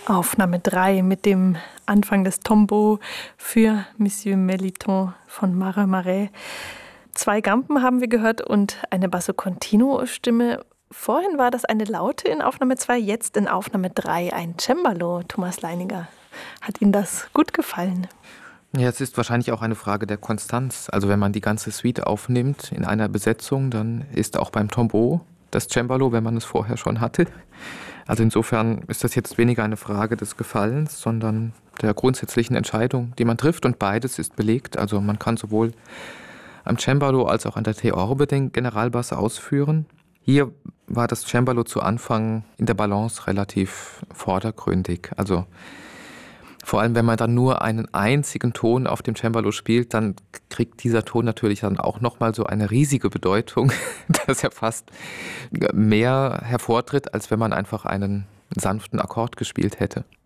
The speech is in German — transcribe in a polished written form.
Aufnahme 3 mit dem Anfang des Tombeau für Monsieur Melitón von Mara Marais. 2 Gampen haben wir gehört und eine Basso Continuo Stimme. Vorhin war das eine Laute in Aufnahme 2, jetzt in Aufnahme 3 ein Cembalo. Thomas Leininger, hat Ihnen das gut gefallen? Ja, es ist wahrscheinlich auch eine Frage der Konstanz. Also wenn man die ganze Suite aufnimmt in einer Besetzung, dann ist auch beim Tombeau das Cembalo, wenn man es vorher schon hatte. Also insofern ist das jetzt weniger eine Frage des Gefallens, sondern der grundsätzlichen Entscheidung, die man trifft. Und beides ist belegt. Also man kann sowohl am Cembalo als auch an der Theorbe den Generalbass ausführen. Hier war das Cembalo zu Anfang in der Balance relativ vordergründig. Also vor allem, wenn man dann nur einen einzigen Ton auf dem Cembalo spielt, dann kriegt dieser Ton natürlich dann auch nochmal so eine riesige Bedeutung, dass er fast mehr hervortritt, als wenn man einfach einen sanften Akkord gespielt hätte.